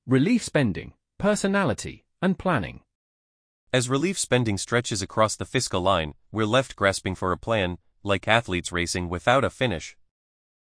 Relief spending, personality, and planning. As relief spending stretches across the fiscal line, we're left grasping for a plan, like athletes racing without a finish.